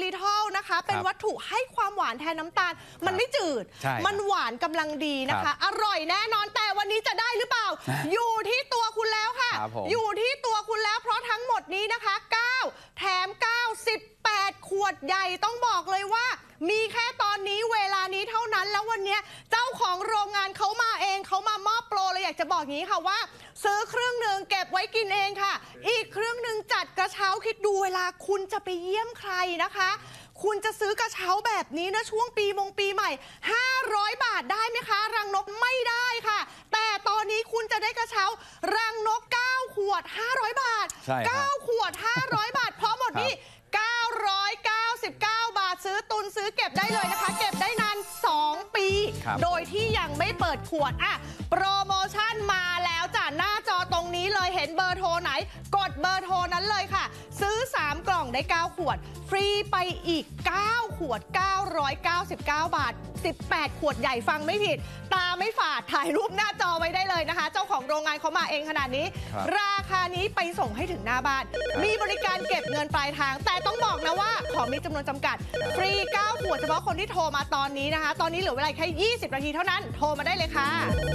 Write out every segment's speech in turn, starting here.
ลิทอลนะคะเป็นวัตถุให้ความหวานแทนน้ำตาลมันไม่จืดมันหวานกำลังดีนะคะอร่อยแน่นอนแต่วันนี้จะได้หรือเปล่าอยู่ที่ตัวคุณแล้วค่ะอยู่ที่ตัวคุณแล้วเพราะทั้งหมดนี้นะคะ9แถม9 18ขวดใหญ่ต้องบอกเลยว่ามีแค่ตอนนี้เวลานี้เท่านั้นแล้ววันนี้เจ้าของโรงงานเขามาเองเขามามอบโปรเลยอยากจะบอกอย่างนี้ค่ะว่าซื้อครึ่งหนึ่งเก็บไว้กินเองค่ะอีกครึ่งหนึ่งจัดกระเช้าคิดดูเวลาคุณจะไปเยี่ยมใครนะคะคุณจะซื้อกระเช้าแบบนี้นะช่วงปีใหม่500 บาทได้ไหมคะรังนกไม่ได้ค่ะแต่ตอนนี้คุณจะได้กระเช้ารังนก9ขวด500 บาท9ขวด500 บาทพร้อมหมดนี่999 บาทซื้อตุนซื้อเก็บได้เลยนะคะเก็บได้นาน2 ปีโดยที่ยังไม่เปิดขวดโปรโมชั่นมาแล้วจ้ะหน้าจอตรงนี้เลยเห็นเบอร์โทรไหนกดเบอร์โทรนั้นเลยค่ะซื้อ3 กล่องได้9ขวดฟรีไปอีก9ขวด999 บาท18ขวดใหญ่ฟังไม่ผิดตาไม่ฝาดถ่ายรูปหน้าจอไว้ได้เลยนะคะเจ้าของโรงงานเขามาเองขนาดนี้ราคานี้ไปส่งให้ถึงหน้าบ้านมีบริการเก็บเงินปลายทางแต่ต้องบอกนะว่าของมีจำนวนจำกัดฟรี9ขวดเฉพาะคนที่โทรมาตอนนี้นะคะตอนนี้เหลือเวลาแค่20 นาทีเท่านั้นโทรมาได้เลยค่ะ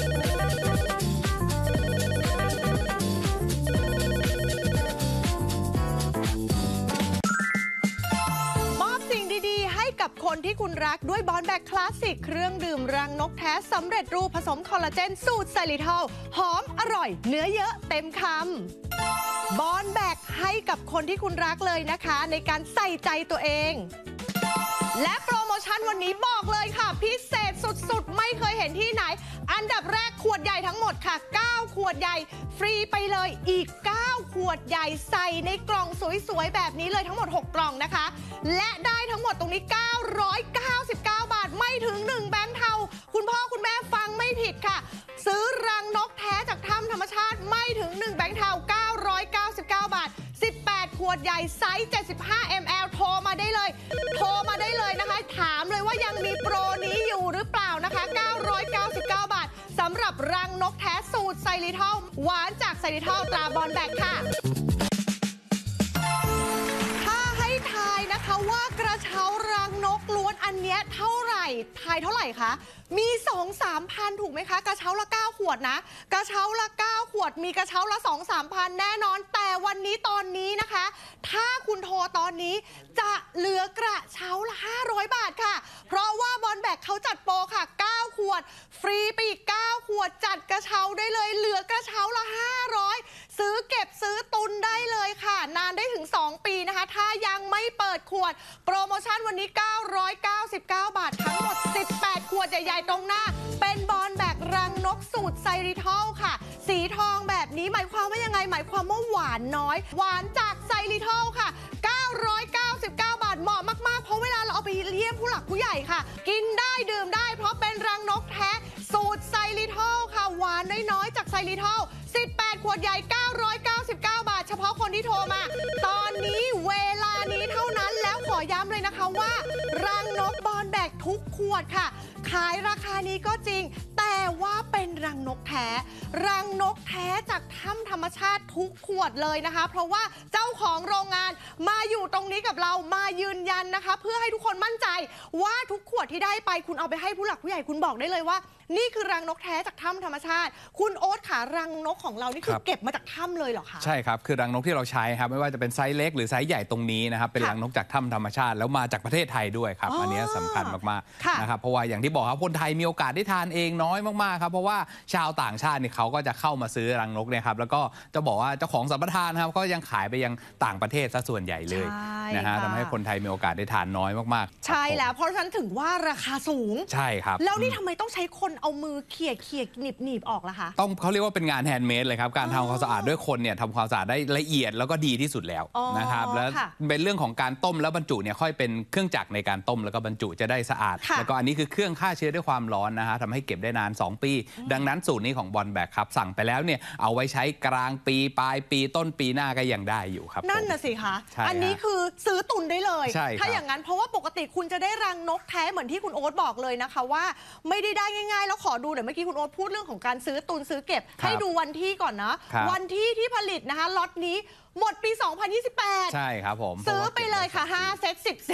กับคนที่คุณรักด้วยบอนแบกคลาสสิกเครื่องดื่มรังนกแท้สำเร็จรูปผสมคอลลาเจนสูตรไซริทอลหอมอร่อยเนื้อเยอะเต็มคำบอนแบกให้กับคนที่คุณรักเลยนะคะในการใส่ใจตัวเองและโปรโมชั่นวันนี้บอกเลยค่ะพิเศษสุดๆไม่เคยเห็นที่ไหนอันดับแรกขวดใหญ่ทั้งหมดค่ะ9ขวดใหญ่ฟรีไปเลยอีก9ขวดใหญ่ใส่ในกล่องสวยๆแบบนี้เลยทั้งหมด6กล่องนะคะและได้ทั้งหมดตรงนี้999 บาทไม่ถึง1แบงค์เทาคุณพ่อคุณแม่ฟังไม่ผิดค่ะซื้อรังนกแท้จากถ้ำธรรมชาติไม่ถึง1แบงค์เทา999 บาท18ขวดใหญ่ไซส์75 ml โทรมาได้เลยนะคะถามเลยว่ายังมีโปรนี้อยู่หรือเปล่านะคะ999 บาทสำหรับรังนกแท้สูตรไซริทอลหวานจากไซริทอลตราบอนแบกค่ะถ้าให้ทายนะคะว่ากระเช้ารังนกล้วนอันเนี้ยเท่าไหร่ทายเท่าไหร่คะมี 2-3 พันถูกไหมคะกระเช้าละ9ขวดนะกระเช้าละ9ขวดมีกระเช้าละ 2-3 พันแน่นอนแต่วันนี้ตอนนี้นะคะถ้าคุณโทรตอนนี้จะเหลือกระเช้าละ500 บาทค่ะเพราะว่าบอนแบกเขาจัดโปรค่ะ9ขวดฟรีไปอีก9ขวดจัดกระเช้าได้เลยเหลือกระเช้าละ500ซื้อเก็บซื้อตุนได้เลยค่ะนานได้ถึง2 ปีนะคะถ้ายังไม่เปิดขวดโปรโมชั่นวันนี้999 บาททั้งหมด18ขวดใหญ่ๆตรงหน้าเป็นบอนแบกรังนกสูตรไซริทอลค่ะสีทองแบบนี้หมายความว่ายังไงหมายความว่าหวานน้อยหวานจากไซริทอลค่ะ999 บาทเหมาะมากๆเพราะเวลาเราเอาไปเยี่ยมผู้หลักผู้ใหญ่ค่ะกินได้ดื่มได้เพราะเป็นรังนกแท้สูตรไซริทอลค่ะหวานน้อยๆจากไซริทอล18ขวดใหญ่999 บาทเฉพาะคนที่โทรมาตอนนี้เวลานี้เท่านั้นแล้วขอย้ำเลยนะคะว่ารังนกบอนแบกทุกขวดค่ะขายราคานี้ก็จริงแต่ว่าเป็นรังนกแท้รังนกแท้จากถ้ำธรรมชาติทุกขวดเลยนะคะเพราะว่าเจ้าของโรงงานมาอยู่ตรงนี้กับเรามายืนยันนะคะเพื่อให้ทุกคนมั่นใจว่าทุกขวดที่ได้ไปคุณเอาไปให้ผู้หลักผู้ใหญ่คุณบอกได้เลยว่านี่คือรังนกแท้จากถ้ำธรรมชาติคุณโอ๊ตค่ะรังนกของเรานี่คือเก็บมาจากถ้ำเลยเหรอคะใช่ครับคือรังนกที่เราใช้ครับไม่ว่าจะเป็นไซส์เล็กหรือไซส์ใหญ่ตรงนี้นะครับเป็นรังนกจากถ้ำธรรมชาติแล้วมาจากประเทศไทยด้วยครับอันนี้สำคัญมากๆนะครับเพราะว่าอย่างที่บอกครับคนไทยมีโอกาสได้ทานเองน้อยมากๆครับเพราะว่าชาวต่างชาตินี่เขาก็จะเข้ามาซื้อรังนกเนี่ยครับแล้วก็จะบอกว่าเจ้าของสัมปทานครับก็ยังขายไปยังต่างประเทศซะส่วนใหญ่เลยนะฮะทำให้คนไทยมีโอกาสได้ทานน้อยมากๆใช่แล้วเพราะฉะนั้นถึงว่าราคาสูงใช่ครับแล้วนี่ทำไมต้องใช้คนเอามือเขี่ยหนีบออกล่ะคะต้องเขาเรียกว่าเป็นงานแฮนด์เมดเลยครับการทำความสะอาดด้วยคนเนี่ยทำความสะอาดได้ละเอียดแล้วก็ดีที่สุดแล้วนะครับแล้วเป็นเรื่องของการต้มแล้วบรรจุเนี่ยค่อยเป็นเครื่องจักรในการต้มแล้วก็บรรจุจะได้สะอาดแล้วก็อันนี้คือเครื่องฆ่าเชื้อด้วยความร้อนนะฮะทำให้เก็บได้นาน2 ปีดังนั้นสูตรนี้ของบอนแบกครับสั่งไปแล้วเนี่ยเอาไว้ใช้กลางปีปลายปีต้นปีหน้าก็ยังได้อยู่ครับนั่นน่ะสิคะอันนี้คือซื้อตุนได้เลยถ้าอย่างนั้นเพราะว่าปกติคุณจะได้รังนกแท้เหมือนที่คุณโอ๊ตบอกเลยนะคะว่าไม่ได้ง่ายๆแล้วขอดูเดี๋ยวเมื่อกี้คุณโอ๊ตพูดเรื่องของการซื้อตุนซื้อเก็บให้ดูวันที่ก่อนนะวันที่ผลิตนะคะล็อตนี้หมดปี 2028 ใช่ครับผมซื้อไปเลยค่ะ5 เซต 10 เซ